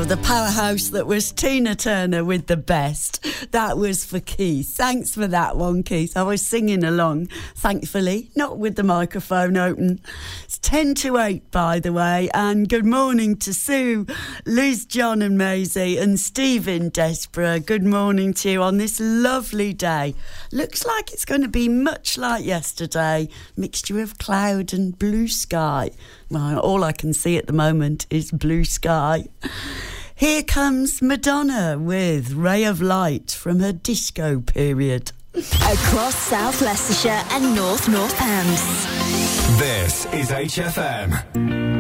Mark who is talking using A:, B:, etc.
A: the powerhouse that was Tina Turner with The Best. That was for Keith. Thanks for that one, Keith. I was singing along, thankfully, not with the microphone open. It's 10 to 8, by the way, and good morning to Sue, Liz, John and Maisie and Steve in Desborough. Good morning to you on this lovely day. Looks like it's going to be much like yesterday, mixture of cloud and blue sky. Well, all I can see at the moment is blue sky. Here comes Madonna with Ray of Light from her disco period.
B: Across South Leicestershire and North Northants.
C: This is HFM.